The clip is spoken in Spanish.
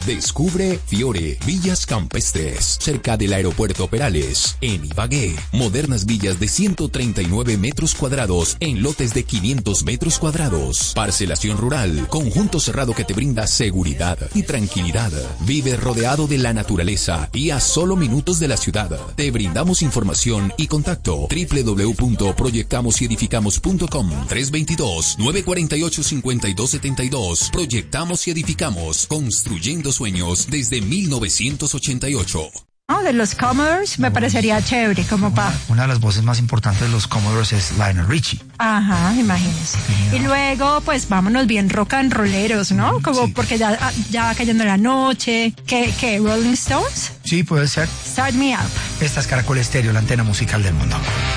Descubre Fiore, Villas Campestres, cerca del aeropuerto Perales. En Ibagué, modernas villas de 139 metros cuadrados en lotes de 500 metros cuadrados. Parcelación rural, conjunto cerrado que te brinda seguridad y tranquilidad. Vive rodeado de la naturaleza y a solo minutos de la ciudad. Te brindamos información y contacto. www.proyectamosyedificamos.com 322-948-5272. Proyectamos y edificamos, construyendo sueños desde 1988. No, de los Commodores me parecería chévere, como Una de las voces más importantes de los Commodores es Lionel Richie. Ajá, imagínense. Sí, y luego, pues, vámonos bien rock and rolleros, ¿no? Como sí. Porque ya va cayendo la noche. ¿Qué? ¿Rolling Stones? Sí, puede ser. Start Me Up. Esta es Caracol Estéreo, la antena musical del mundo.